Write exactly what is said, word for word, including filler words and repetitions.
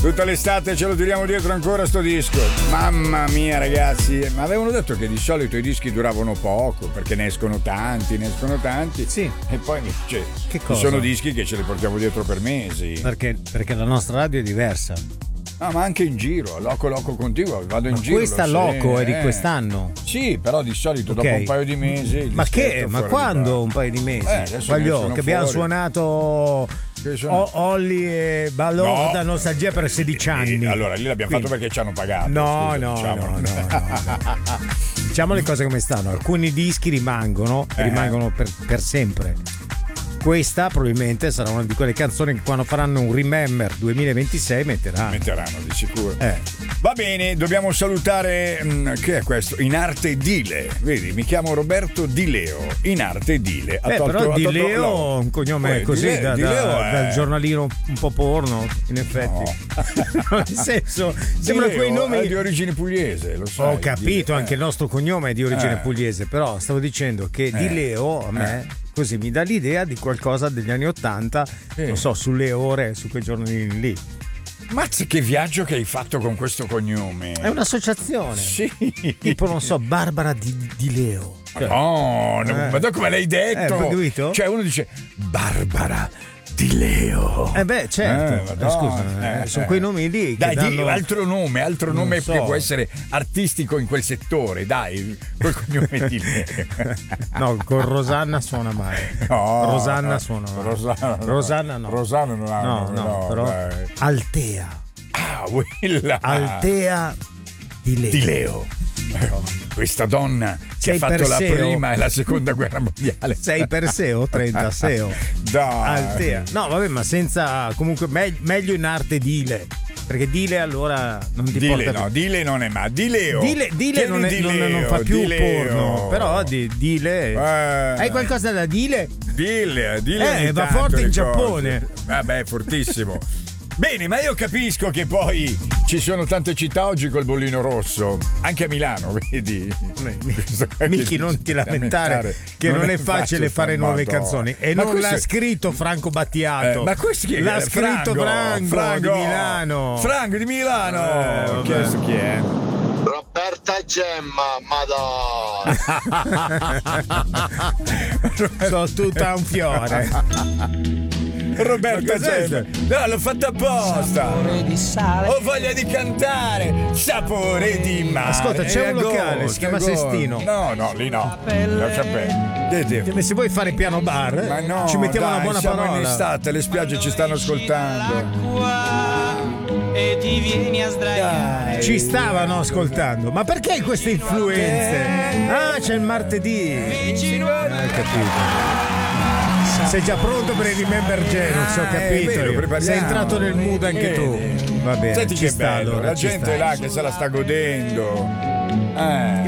Tutta l'estate ce lo tiriamo dietro ancora sto disco. Mamma mia ragazzi, ma avevano detto che di solito i dischi duravano poco perché ne escono tanti, ne escono tanti. Sì. E poi cioè, Che ci cosa? sono dischi che ce li portiamo dietro per mesi. Perché, perché la nostra radio è diversa. Ah, ma anche in giro, loco loco contiguo, vado in Ma giro. questa lo sai, loco è di eh. quest'anno. Sì, però di solito Ok. dopo un paio di mesi. il Ma che? dischetto Ma fuori quando di un paio di mesi? Eh, adesso Voglio, ne sono che abbiamo fuori. suonato Che sono- O- Olli e Balò No. da Nostalgia per sedici anni. Eh, allora lì l'abbiamo Quindi- fatto perché ci hanno pagato. No, scusa, no, diciamo. no, no, no, no. Diciamo le cose come stanno. Alcuni dischi rimangono, Eh. rimangono per, per sempre. Questa probabilmente sarà una di quelle canzoni che quando faranno un Remember duemilaventisei metteranno. Metteranno di sicuro. Eh. Va bene, dobbiamo salutare. mh, che è questo? In arte Dile. Vedi, mi chiamo Roberto Di Leo. In arte Dile. Ha Beh, tolto- però ha Di tolto Leo l'O. un cognome Eh, così Di Le- da, Di da- Leo è- dal giornalino un po' porno, in effetti. No. Nel senso, Di sembrano Leo quei è nomi. di origine pugliese, lo sai. Ho capito, Di- anche il nostro cognome è di origine Eh. pugliese, però stavo dicendo che Di Eh. Leo a me così mi dà l'idea di qualcosa degli anni Ottanta, Sì. non so, sulle ore, su quei giornalini lì. Mazza che viaggio che hai fatto con questo cognome. È un'associazione. Sì. Tipo, non so, Barbara Di, Di Leo. No, no, Eh. ma da come l'hai detto? Eh, hai capito? Cioè uno dice Barbara Di Leo. Eh beh, certo. Eh, Eh, Madonna, scusa, eh, eh, sono eh. quei nomi lì che Dai, di danno... altro nome, altro Non nome so. che può essere artistico in quel settore, dai, col cognome di Leo. No, con Rosanna suona male. No, Rosanna no, suona male. Rosanna, Rosanna no. Rosanna non ha No, nome, no, no, però dai. Altea. Ah, quella. Altea Di Leo. Di Leo. Questa donna che Sei ha fatto la Perseo. prima e la seconda guerra mondiale. sei Perseo, trenta Seo. Dai. Altea. No, vabbè, ma senza comunque me- meglio in arte Dile. Perché Dile allora non ti Dile, porta no, Dile non è ma Di Leo. Dile, Dile Chiedi non, è- Di non- Leo, non fa più Di Leo. porno. Però di, Dile. Eh. Hai qualcosa da Dile? Dile, Dile Eh, ogni va tanto forte in le Giappone. cose. Vabbè, fortissimo. Bene, ma io capisco che poi ci sono tante città oggi col bollino rosso, anche a Milano, vedi? Miki, non ti lamentare che non, è facile fare nuove Madonna. canzoni. E Ma non questo l'ha è- scritto Franco Battiato. Eh, ma questo chi è? L'ha scritto Franco, Franco di Milano. Franco di Milano. Eh, vabbè. Chi è? Chi è? Roberta Gemma, madonna. Sono tutta un fiore. Roberta Ma cos'è? Gemma. No, l'ho fatta apposta. Ho voglia di cantare. Sapore di mare. Ascolta, c'è È un locale, agosto, si chiama è agosto. Sestino. No, no, lì no. Lascia perdere. Che Se vuoi fare piano bar, Ma no, ci mettiamo dai, una buona siamo parola. in estate, le spiagge ci stanno ascoltando. E ti vieni a sdraiare. Ci stavano ascoltando. Ma perché queste influenze? Ah, c'è il martedì. Hai capito. Sei già pronto per il Remember Genus, ho Ah, è capito. vero, io. prepariamo. Sei entrato nel mood anche tu. Va bene. Senti ci che sta, bello, allora, la ci gente sta. là che se la sta godendo. Eh.